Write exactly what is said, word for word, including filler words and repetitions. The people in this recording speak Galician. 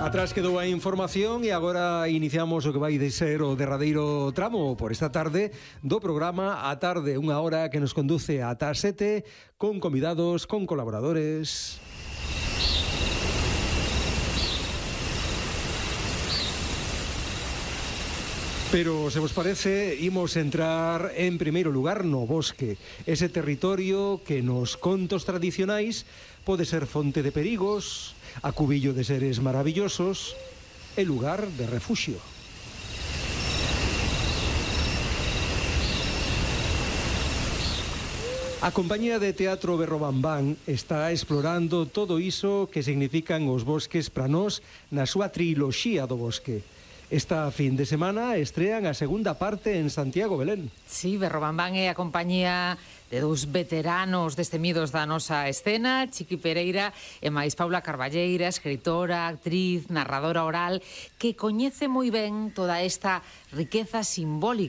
Atrás quedou a información e agora iniciamos o que vai de ser o derradeiro tramo por esta tarde do programa A Tarde, unha hora que nos conduce ata as sete con convidados, con colaboradores. Pero, se vos parece, imos entrar en primeiro lugar no bosque, ese territorio que nos contos tradicionais pode ser fonte de perigos, acubillo de seres maravillosos e lugar de refuxio. A compañía de teatro Berrobambán está explorando todo iso que significan os bosques para nós na súa triloxía do bosque. Esta fin de semana estrean a segunda parte en Santiago, Belén. Sí, Berrobambán é a compañía de dous veteranos destemidos da nosa escena, Chiqui Pereira e máis Paula Carballeira, escritora, actriz, narradora oral, que coñece moi ben toda esta riqueza simbólica